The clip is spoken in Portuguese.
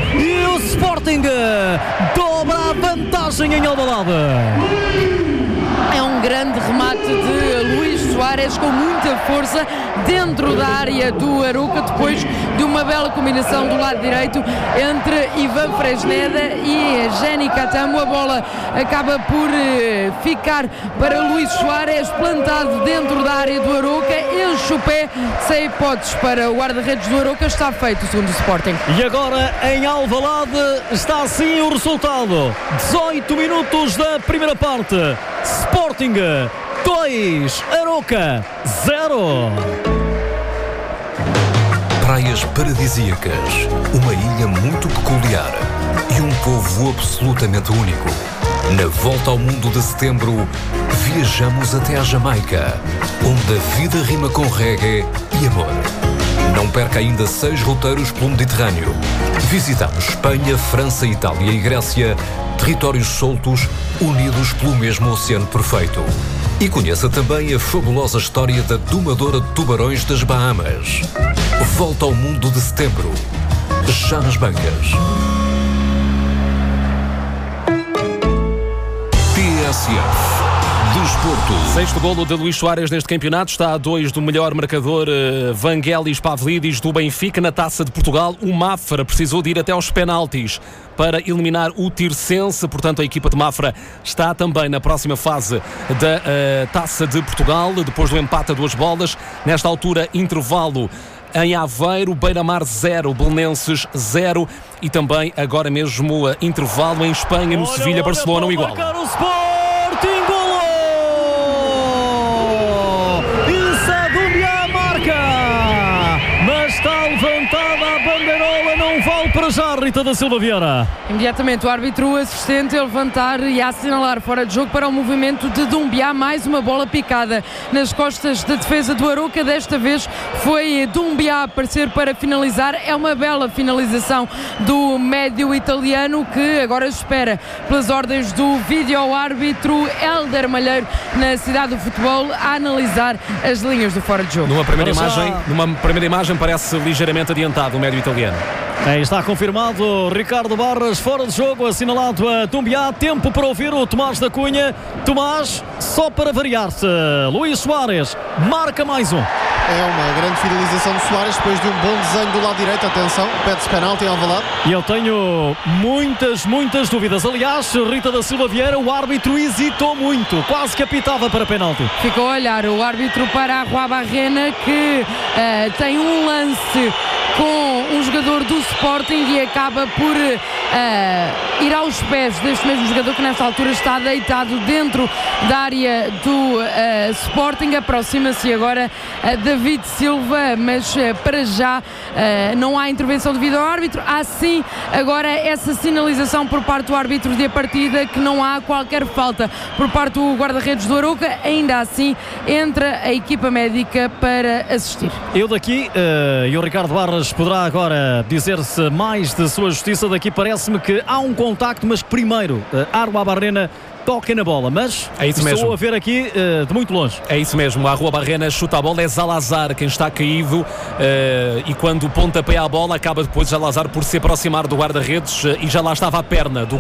e o Sporting dobra a vantagem em Alvalade. É um grande remate de Luís Soares com muita força dentro da área do Arouca, depois de uma bela combinação do lado direito entre Ivan Fresneda e Jenny Catamo. A bola acaba por ficar para Luís Soares, plantado dentro da área do Arouca, enche o pé, sem hipóteses para o guarda-redes do Arouca. Está feito, segundo o Sporting. E agora em Alvalade está assim o resultado: 18 minutos da primeira parte, Sporting 2, Arouca 0. Praias paradisíacas, uma ilha muito peculiar e um povo absolutamente único. Na volta ao mundo de setembro, viajamos até à Jamaica, onde a vida rima com reggae e amor. Não perca ainda 6 roteiros pelo Mediterrâneo. Visitamos Espanha, França, Itália e Grécia, territórios soltos, unidos pelo mesmo oceano perfeito. E conheça também a fabulosa história da domadora de tubarões das Bahamas. Volta ao mundo de setembro, já nas bancas. TSF Desporto. Sexto golo de Luís Soares neste campeonato, está a 2 do melhor marcador Vangelis Pavlidis do Benfica. Na Taça de Portugal, o Mafra precisou de ir até aos penaltis para eliminar o Tirsense, portanto a equipa de Mafra está também na próxima fase da Taça de Portugal, depois do empate a 2 bolas. Nesta altura, intervalo em Aveiro, Beira-Mar 0, Belenenses 0 e também agora mesmo intervalo em Espanha, no Sevilha, Barcelona, um igual. Para já, Rita da Silva Vieira. Imediatamente o árbitro assistente a levantar e a assinalar fora de jogo para o movimento de Doumbia. Mais uma bola picada nas costas da defesa do Arouca. Desta vez foi Doumbia a aparecer para finalizar. É uma bela finalização do médio italiano, que agora espera pelas ordens do vídeo-árbitro Hélder Malheiro, na cidade do futebol, a analisar as linhas do fora de jogo. Numa primeira imagem parece ligeiramente adiantado o médio italiano. Está confirmado Ricardo Barras, fora de jogo, assinalado a Doumbia. Tempo para ouvir o Tomás da Cunha. Tomás, só para variar-se, Luís Soares marca mais um. É uma grande finalização de Soares depois de um bom desenho do lado direito. Atenção, pede-se penalti em Alvalade. E eu tenho muitas dúvidas. Aliás, Rita da Silva Vieira, o árbitro hesitou muito, quase que apitava para penalti. Ficou a olhar o árbitro para a Rua Barrena, que tem um lance com um jogador do Sporting e acaba por ir aos pés deste mesmo jogador, que nesta altura está deitado dentro da área do Sporting. Aproxima-se agora David Silva, mas para já não há intervenção devido ao árbitro. Há sim agora essa sinalização por parte do árbitro de partida, que não há qualquer falta por parte do guarda-redes do Arouca. Ainda assim entra a equipa médica para assistir. Eu daqui, e o Ricardo Barras poderá agora dizer-se mais de sua justiça, daqui parece-me que há um contacto, mas primeiro Arua Barrena toca na bola, mas é isso mesmo. Estou a ver aqui de muito longe. É isso mesmo, a Rua Barrena chuta a bola, é Zalazar quem está caído, e quando pontapéia a bola acaba depois Zalazar por se aproximar do guarda-redes, e já lá estava a perna do